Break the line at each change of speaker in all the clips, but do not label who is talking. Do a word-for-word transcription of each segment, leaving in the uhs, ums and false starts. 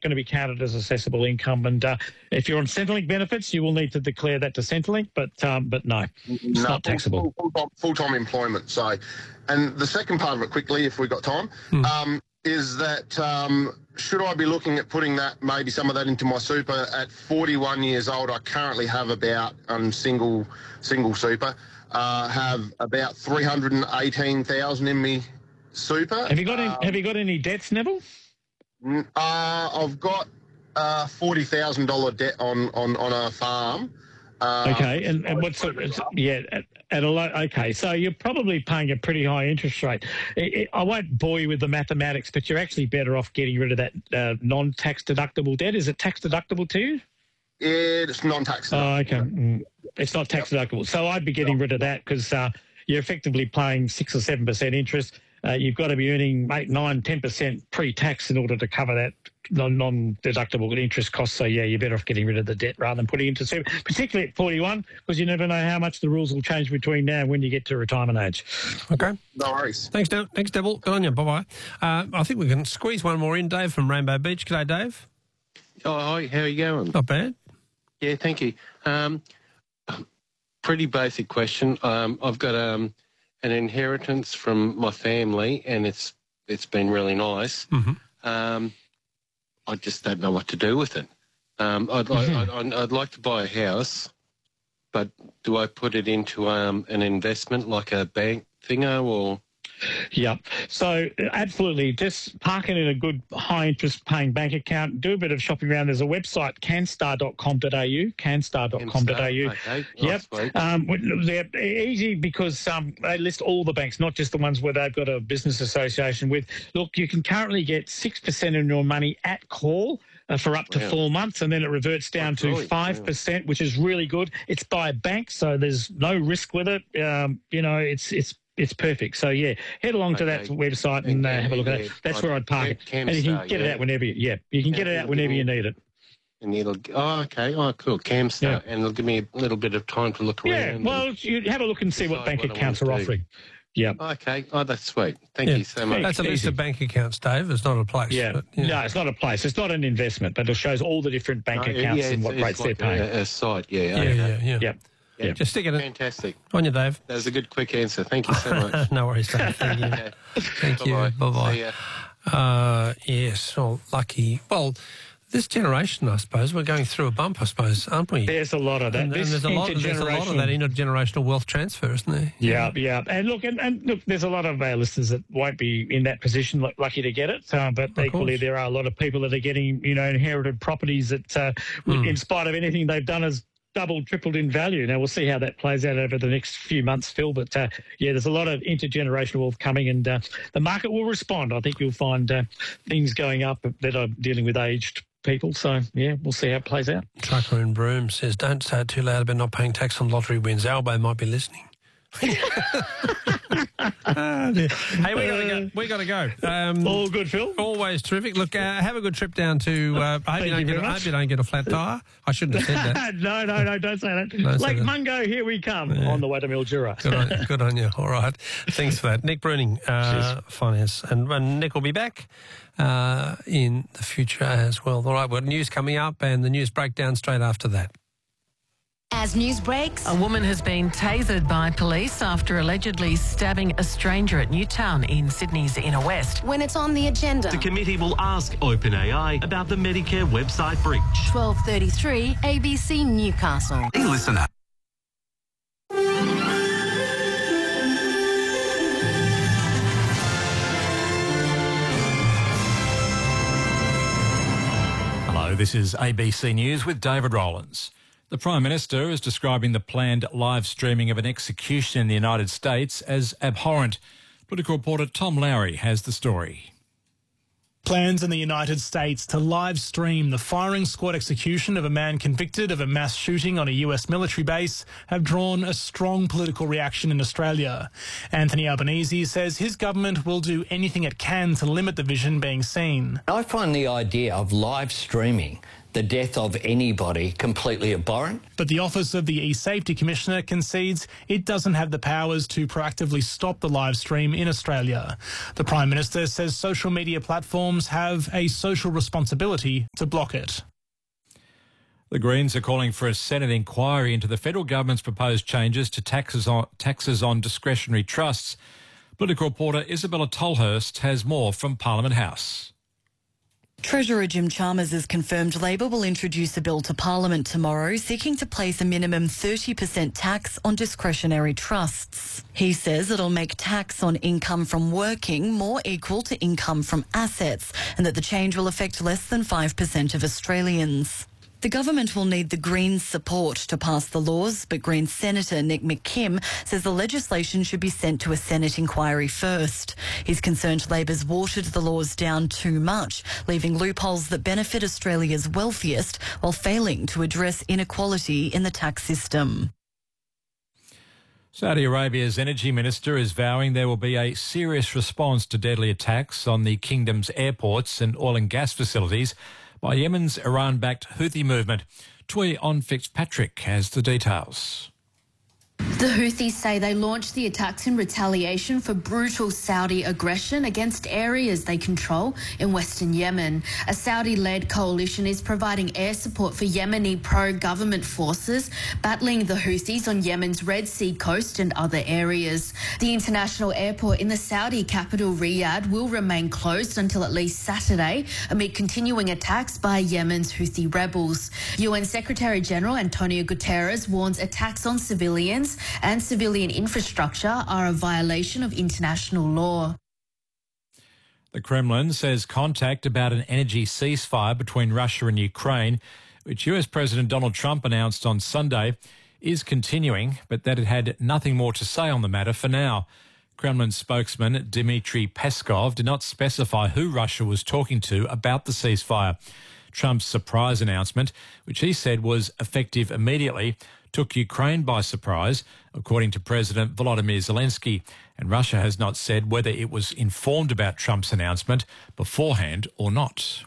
going to be counted as assessable income. And uh, if you're on Centrelink benefits, you will need to declare that to Centrelink, but um, but no, it's
no,
not taxable.
Full, full, full-time employment. So, and the second part of it, quickly, if we've got time,
Hmm.
um, is that um, should I be looking at putting that, maybe some of that into my super at forty-one years old? I currently have about, um, single single super, uh, have about three hundred eighteen thousand in me super.
Have you got any,
um,
Have you got any debts, Neville?
Uh, I've got uh, forty thousand dollars debt on, on, on a farm. Um,
Okay, and, and what's the, yeah, at, at a low, okay, so you're probably paying a pretty high interest rate. It, it, I won't bore you with the mathematics, but you're actually better off getting rid of that uh, non-tax deductible debt. Is it tax deductible to you?
It's non-tax deductible.
Oh, okay. Mm. It's not tax
Yep.
deductible. So I'd be getting rid of that because uh, you're effectively paying six or seven percent interest. Uh, you've got to be earning eight, nine, ten percent pre-tax in order to cover that non- non-deductible interest cost. So yeah, you're better off getting rid of the debt rather than putting it into super, particularly at forty-one, because you never know how much the rules will change between now and when you get to retirement age.
Okay.
No worries.
Thanks, Devil. Thanks, Devil. Good on you. Bye-bye. Uh, I think we can squeeze one more in. Dave from Rainbow Beach. G'day, Dave.
Oh, hi. How are you going?
Not bad.
Yeah, thank you. Um, pretty basic question. Um, I've got um, an inheritance from my family, and it's it's been really nice.
Mm-hmm.
Um, I just don't know what to do with it. Um, I'd,
Mm-hmm.
I'd, I'd, I'd like to buy a house, but do I put it into um, an investment like a bank thinger or?
Yeah. So absolutely, just park it in a good high interest paying bank account. Do a bit of shopping around. There's a website, canstar dot com dot a u, canstar dot com dot a u.
Okay.
Yep.
Nice,
Um, they're easy because um, they list all the banks, not just the ones where they've got a business association with. Look, you can currently get six percent of your money at call uh, for up to
Wow.
four months, and then it reverts down
Oh,
to
really?
five percent, which is really good. It's by a bank, so there's no risk with it. Um, you know, it's it's It's perfect. So, yeah, head along to that
Okay.
website and uh,
Yeah,
have a look at
yeah.
that. That's
Right.
where I'd park it.
Cam-
And you can
Camstar,
get it
yeah.
out whenever you, yeah, you can
Yeah,
get it out
it'll
whenever
give
you
me-
need it.
And it'll, oh, okay, oh, cool, Camstar,
Yeah.
and it'll give me a little bit of time to look
Yeah,
around.
well, you have a look and see what
decide
bank
what I
accounts
want
are
to do.
offering. Yeah.
and, okay, oh, that's sweet. Thank
Yeah.
you so much.
That's a list
Easy.
of bank accounts, Dave. It's not a place.
Yeah.
But, yeah.
No, it's not a place. It's not an investment, but it shows all the different bank
Oh,
accounts
yeah,
and
it's-
what
it's
rates
like
they're paying.
A, a site, yeah.
Yeah,
okay.
yeah, yeah.
Yeah. Yeah.
Just stick it in.
Fantastic.
On you, Dave.
That was a good, quick answer. Thank you so much.
No worries, Dave. Thank you.
Okay.
Thank you.
Bye-bye.
Bye-bye.
See ya.
Uh, yes, well, lucky. Well, this generation, I suppose, we're going through a bump, I suppose, aren't we?
There's a lot of that.
And, and
This
there's, a lot, there's a lot of that
intergenerational-
intergenerational wealth transfer, isn't there?
Yeah, yeah. And look, and, and look, there's a lot of our listeners that won't be in that position, like, lucky to get it. Uh, but equally,
course.
there are a lot of people that are getting, you know, inherited properties that, uh,
Mm.
in spite of anything they've done, has doubled, tripled in value. Now, we'll see how that plays out over the next few months, Phil. But, uh, yeah, there's a lot of intergenerational wealth coming, and uh, the market will respond. I think you'll find uh, things going up that are dealing with aged people. So, yeah, we'll see how it plays out.
Trucker in Broome says, don't say it too loud about not paying tax on lottery wins. Albo might be listening. Ah, dear. Hey, we gotta go. We gotta go. Um,
All good, Phil.
always terrific. Look, uh, have a good trip down to. Uh, I hope
Thank
you don't
you
get.
very
I
much.
hope you don't get a flat tire. I shouldn't have said that.
no, no, no, don't say that.
Don't say
Lake
that.
Mungo, here we come on the way to Mildura.
Good on, good on you. All right. Thanks for that. Nick Bruning, uh, Finance. And, and Nick will be back uh, in the future as well. All right, we've got news coming up and the news breakdown straight after that.
As news breaks,
A woman has been tasered by police after allegedly stabbing a stranger at Newtown in Sydney's inner west.
when it's on the agenda.
The committee will ask OpenAI about the Medicare website breach.
twelve thirty-three A B C Newcastle.
Hey, listen up.
Hello, this is A B C News with David Rowlands. The Prime Minister is describing the planned live streaming of an execution in the United States as abhorrent. Political reporter Tom Lowry has the story.
Plans in the United States to live stream the firing squad execution of a man convicted of a mass shooting on a U S military base have drawn a strong political reaction in Australia. Anthony Albanese says his government will do anything it can to limit the vision being seen.
I find the idea of live streaming
the death of anybody completely abhorrent.
But the Office of the E-Safety Commissioner concedes it doesn't have the powers to proactively stop the live stream in Australia. The Prime Minister says social media platforms have a social responsibility to block it.
The Greens are calling for a Senate inquiry into the federal government's proposed changes to taxes on, taxes on discretionary trusts. Political reporter Isabella Tolhurst has more from Parliament House.
Treasurer Jim Chalmers has confirmed Labor will introduce a bill to Parliament tomorrow seeking to place a minimum thirty percent tax on discretionary trusts. He says it'll make tax on income from working more equal to income from assets and that the change will affect less than five percent of Australians. The government will need the Greens' support to pass the laws, but Greens Senator Nick McKim says the legislation should be sent to a Senate inquiry first. He's concerned Labor's watered the laws down too much, leaving loopholes that benefit Australia's wealthiest while failing to address inequality in the tax system.
Saudi Arabia's energy minister is vowing there will be a serious response to deadly attacks on the kingdom's airports and oil and gas facilities by Yemen's Iran-backed Houthi movement. Tui On Fitzpatrick has the details.
The Houthis say they launched the attacks in retaliation for brutal Saudi aggression against areas they control in western Yemen. A Saudi-led coalition is providing air support for Yemeni pro-government forces battling the Houthis on Yemen's Red Sea coast and other areas. The international airport in the Saudi capital Riyadh will remain closed until at least Saturday amid continuing attacks by Yemen's Houthi rebels. U N Secretary-General Antonio Guterres warns attacks on civilians and civilian infrastructure are a violation of international law.
The Kremlin says contact about an energy ceasefire between Russia and Ukraine, which U S President Donald Trump announced on Sunday, is continuing, but that it had nothing more to say on the matter for now. Kremlin spokesman Dmitry Peskov did not specify who Russia was talking to about the ceasefire. Trump's surprise announcement, which he said was effective immediately, took Ukraine by surprise, according to President Volodymyr Zelensky, and Russia has not said whether it was informed about Trump's announcement beforehand or not.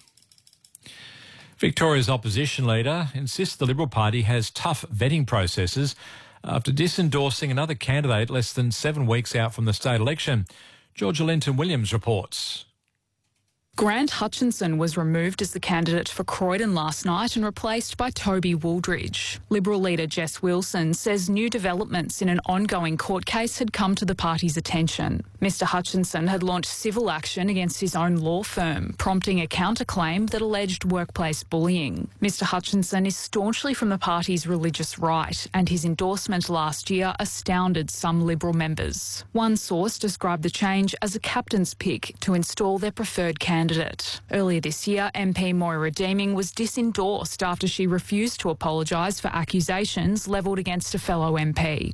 Victoria's opposition leader insists the Liberal Party has tough vetting processes after disendorsing another candidate less than seven weeks out from the state election. Georgia Linton-Williams reports.
Grant Hutchinson was removed as the candidate for Croydon last night and replaced by Toby Wooldridge. Liberal leader Jess Wilson says new developments in an ongoing court case had come to the party's attention. Mister Hutchinson had launched civil action against his own law firm, prompting a counterclaim that alleged workplace bullying. Mister Hutchinson is staunchly from the party's religious right, and his endorsement last year astounded some Liberal members. One source described the change as a captain's pick to install their preferred candidate. Candidate. Earlier this year, M P Moira Deeming was disendorsed after she refused to apologise for accusations levelled against a fellow M P.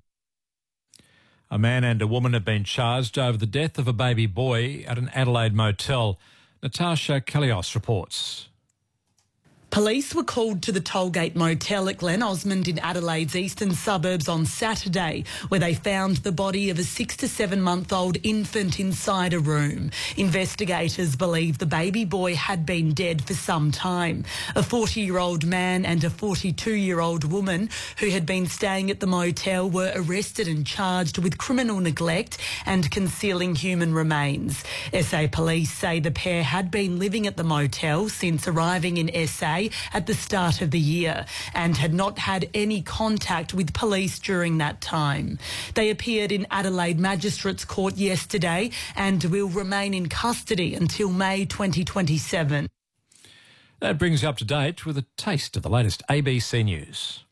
A man and a woman have been charged over the death of a baby boy at an Adelaide motel. Natasha Kalios reports.
Police were called to the Tollgate Motel at Glen Osmond in Adelaide's eastern suburbs on Saturday, where they found the body of a six to seven month old infant inside a room. Investigators believe the baby boy had been dead for some time. A forty-year-old man and a forty-two-year-old woman who had been staying at the motel were arrested and charged with criminal neglect and concealing human remains. S A Police say the pair had been living at the motel since arriving in S A at the start of the year and had not had any contact with police during that time. They appeared in Adelaide Magistrates Court yesterday and will remain in custody until May twenty twenty-seven.
That brings you up to date with a taste of the latest A B C News.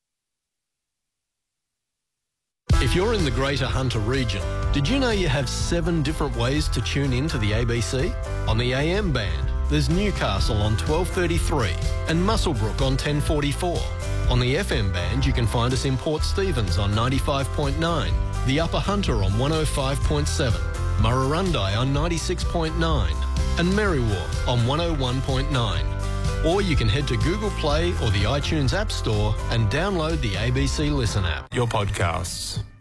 If you're in the Greater Hunter region, did you know you have seven different ways to tune in to the A B C? On the A M band, there's Newcastle on twelve thirty-three and Muswellbrook on ten forty-four. On the F M band, you can find us in Port Stephens on ninety-five point nine, the Upper Hunter on one oh five point seven, Murrurundi on ninety-six point nine and Merriwa on one oh one point nine. Or you can head to Google Play or the iTunes App Store and download the A B C Listen app.
Your podcasts.